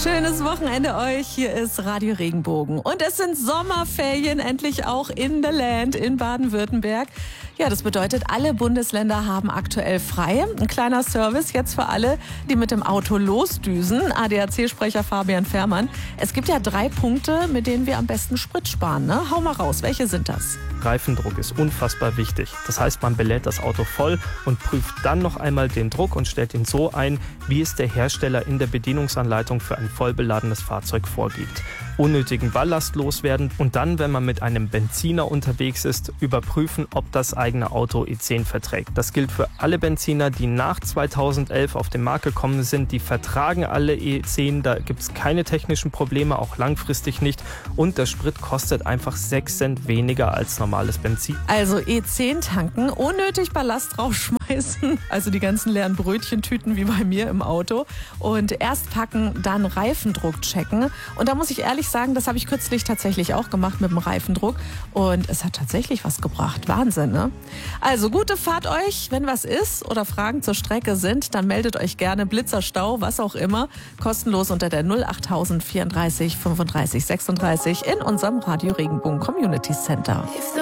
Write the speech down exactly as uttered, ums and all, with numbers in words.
Schönes Wochenende euch. Hier ist Radio Regenbogen. Und es sind Sommerferien endlich auch in the Land in Baden-Württemberg. Ja, das bedeutet, alle Bundesländer haben aktuell frei. Ein kleiner Service jetzt für alle, die mit dem Auto losdüsen. A D A C-Sprecher Fabian Fährmann. Es gibt ja drei Punkte, mit denen wir am besten Sprit sparen. Ne? Hau mal raus, welche sind das? Reifendruck ist unfassbar wichtig. Das heißt, man belädt das Auto voll und prüft dann noch einmal den Druck und stellt ihn so ein, wie es der Hersteller in der Bedienungsanleitung für ein vollbeladenes Fahrzeug vorgibt. Unnötigen Ballast loswerden und dann, wenn man mit einem Benziner unterwegs ist, überprüfen, ob das eigene Auto E zehn verträgt. Das gilt für alle Benziner, die nach zweitausendelf auf den Markt gekommen sind. Die vertragen alle E zehn, da gibt es keine technischen Probleme, auch langfristig nicht. Und der Sprit kostet einfach sechs Cent weniger als normales Benzin. Also E zehn tanken, unnötig Ballast rausschmeißen, also die ganzen leeren Brötchentüten wie bei mir im Auto. Und erst packen, dann Reifendruck checken. Und da muss ich ehrlich sagen, das habe ich kürzlich tatsächlich auch gemacht mit dem Reifendruck. Und es hat tatsächlich was gebracht. Wahnsinn, ne? Also gute Fahrt euch. Wenn was ist oder Fragen zur Strecke sind, dann meldet euch gerne. Blitzer, Stau, was auch immer. Kostenlos unter der null acht null vierunddreißig fünfunddreißig sechsunddreißig in unserem Radio Regenbogen Community Center.